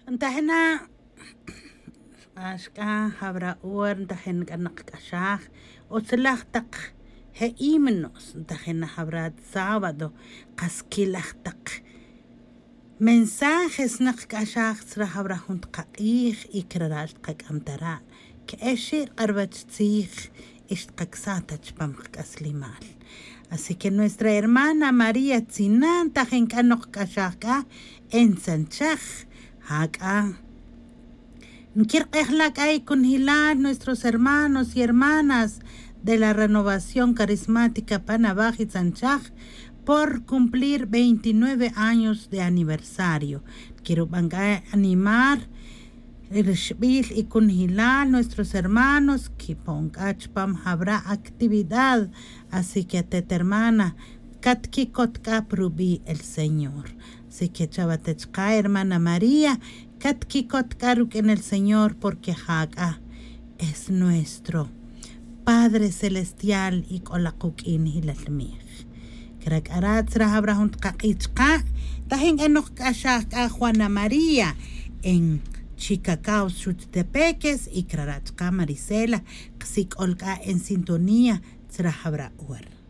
Tahena ashka habra uer tahen kanak kashah otselach tak he imenos tahena habra sábado kaskilach tak mensajes nak kashah sra habra hunt qaih ikrarash qakamtara ke eshir qarbach tzich ishqaksatach pamq aslimal. Así que nuestra hermana María Tzinan tajen kanok kashaka en Sanchaj haka. Nkirqehlak ay con Hilal, nuestros hermanos y hermanas de la Renovación Carismática Panabaj y Sanchaj por cumplir 29 años de aniversario. Quiero animar y con Hilal, nuestros hermanos, que pongachpam habrá actividad, así que te hermana, katkikot kaprubi el Señor. Así que chavatechka, hermana María, katkikot karuk en el Señor, porque Haga es nuestro Padre Celestial y kolakukin hilalmich. Krak aratzra habrahunt kakichka, tahin enok kashaka Juana María en Chicacao Chuttepeques y Crarachka Marisela, Xik Olga en sintonía, Tzrahabra Uer.